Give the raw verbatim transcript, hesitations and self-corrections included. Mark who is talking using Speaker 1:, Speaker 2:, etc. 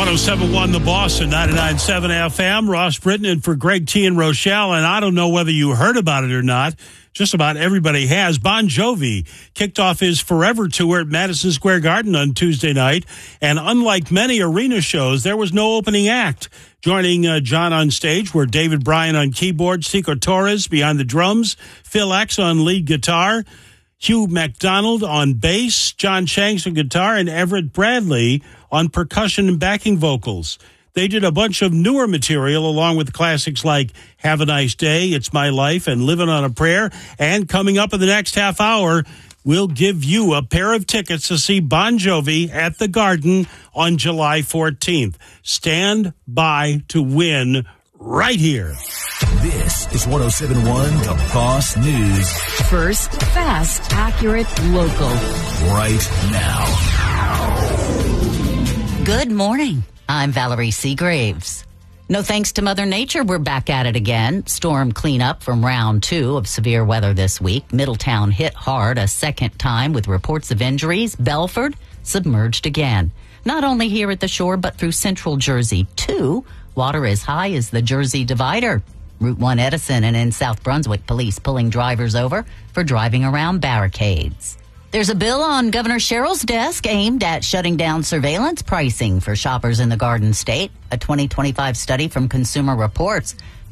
Speaker 1: oh seven point one The Boss and ninety-nine point seven F M. Ross Britton in for Greg T. and Rochelle. And I don't know whether you heard about it or not. Just about everybody has. Bon Jovi kicked off his Forever Tour at Madison Square Garden on Tuesday night. And unlike many arena shows, there was no opening act. Joining uh, John on stage were David Bryan on keyboard, Cico Torres behind the drums, Phil X on lead guitar, Hugh MacDonald on bass, John Shanks on guitar, and Everett Bradley on percussion and backing vocals. They did a bunch of newer material along with classics like Have a Nice Day, It's My Life, and Living on a Prayer. And coming up in the next half hour, we'll give you a pair of tickets to see Bon Jovi at the Garden on July fourteenth. Stand by to win right here.
Speaker 2: This is one oh seven point one The Boss News.
Speaker 3: First, fast, accurate, local.
Speaker 2: Right now.
Speaker 3: Good morning. I'm Valerie Seagraves. No thanks to Mother Nature, we're back at it again. Storm cleanup from round two of severe weather this week. Middletown hit hard a second time with reports of injuries. Belford submerged again. Not only here at the shore, but through central Jersey, too. Water as high as the Jersey Divider. Route one Edison and in South Brunswick, police pulling drivers over for driving around barricades. There's a bill on Governor Sherrill's desk aimed at shutting down surveillance pricing for shoppers in the Garden State. A twenty twenty-five study from Consumer Reports